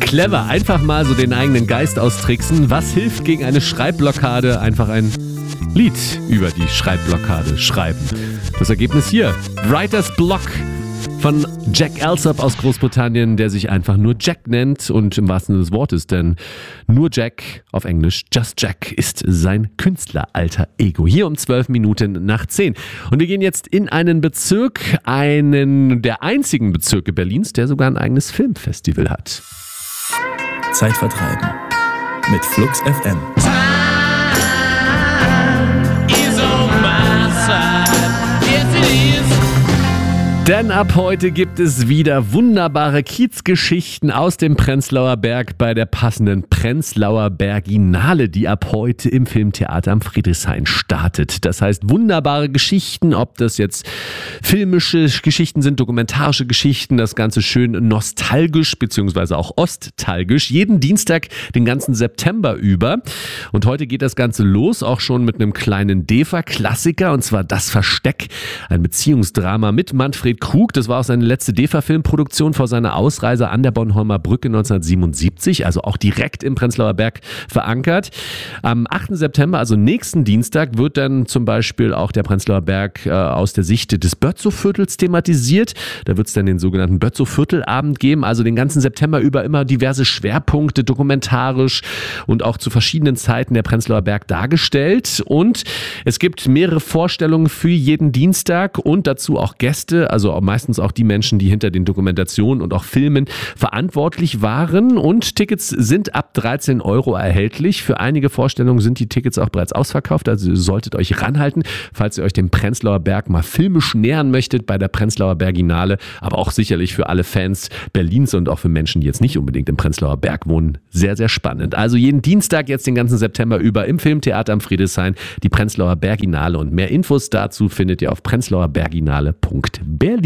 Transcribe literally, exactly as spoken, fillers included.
Clever, einfach mal so den eigenen Geist austricksen. Was hilft gegen eine Schreibblockade? Einfach ein Lied über die Schreibblockade schreiben. Das Ergebnis hier: Writer's Block von Jack Alsop aus Großbritannien, der sich einfach nur Jack nennt und im wahrsten Sinne des Wortes, denn nur Jack, auf Englisch Just Jack, ist sein Künstleralter Ego. Hier um zwölf Minuten nach zehn. Und wir gehen jetzt in einen Bezirk, einen der einzigen Bezirke Berlins, der sogar ein eigenes Filmfestival hat. Zeitvertreiben mit Flux F M. Denn ab heute gibt es wieder wunderbare Kiezgeschichten aus dem Prenzlauer Berg bei der passenden Prenzlauer Berginale, die ab heute im Filmtheater am Friedrichshain startet. Das heißt, wunderbare Geschichten, ob das jetzt filmische Geschichten sind, dokumentarische Geschichten, das Ganze schön nostalgisch beziehungsweise auch ostalgisch. Jeden Dienstag den ganzen September über. Und heute geht das Ganze los, auch schon mit einem kleinen D E F A-Klassiker, und zwar Das Versteck, ein Beziehungsdrama mit Manfred Krug. Das war auch seine letzte D E F A-Filmproduktion vor seiner Ausreise an der Bornholmer Brücke neunzehnhundertsiebenundsiebzig, also auch direkt im Prenzlauer Berg verankert. Am achten September, also nächsten Dienstag, wird dann zum Beispiel auch der Prenzlauer Berg äh, aus der Sicht des Bötzow-Viertels thematisiert. Da wird es dann den sogenannten Bötzow-Viertelabend geben, also den ganzen September über immer diverse Schwerpunkte dokumentarisch und auch zu verschiedenen Zeiten der Prenzlauer Berg dargestellt. Und es gibt mehrere Vorstellungen für jeden Dienstag und dazu auch Gäste, also meistens auch die Menschen, die hinter den Dokumentationen und auch Filmen verantwortlich waren. Und Tickets sind ab dreizehn Euro erhältlich. Für einige Vorstellungen sind die Tickets auch bereits ausverkauft, also ihr solltet euch ranhalten, falls ihr euch dem Prenzlauer Berg mal filmisch nähern möchtet bei der Prenzlauer Berginale, aber auch sicherlich für alle Fans Berlins und auch für Menschen, die jetzt nicht unbedingt im Prenzlauer Berg wohnen, sehr, sehr spannend. Also jeden Dienstag jetzt den ganzen September über im Filmtheater am Friedrichshain die Prenzlauer Berginale, und mehr Infos dazu findet ihr auf prenzlauer berginale punkt berlin.